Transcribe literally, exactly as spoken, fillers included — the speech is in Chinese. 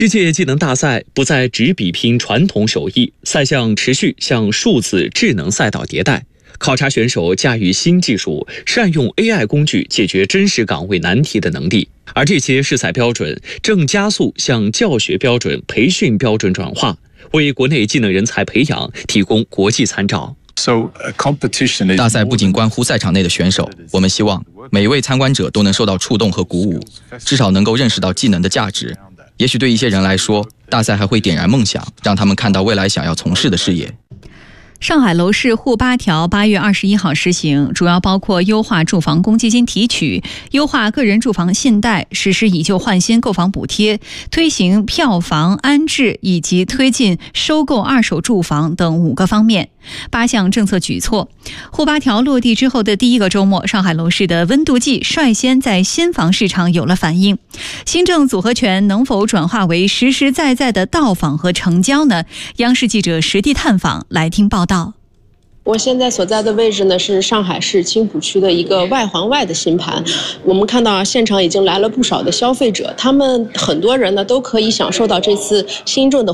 世界技能大赛不再只比拼传统手艺，赛项持续向数字智能赛道迭代，考察选手驾驭新技术、善用 A I 工具解决真实岗位难题的能力。而这些试赛标准正加速向教学标准、培训标准转化，为国内技能人才培养提供国际参照。 大赛不仅关乎赛场内的选手，我们希望每一位参观者都能受到触动和鼓舞，至少能够认识到技能的价值。也许对一些人来说，大赛还会点燃梦想，让他们看到未来想要从事的事业。 上海楼市沪八条八月二十一号施行，主要包括优化住房公积金提取、优化个人住房信贷、实施以旧换新购房补贴、推行票房安置以及推进收购二手住房等五个方面。八项政策举措。沪八条落地之后的第一个周末，上海楼市的温度计率先在新房市场有了反应。新政组合拳能否转化为实实在在的到访和成交呢？央视记者实地探访，来听报道。 我现在所在的位置呢，是上海市青浦区的一个外环外的新盘。我们看到啊，现场已经来了不少的消费者，他们很多人呢都可以享受到这次新政的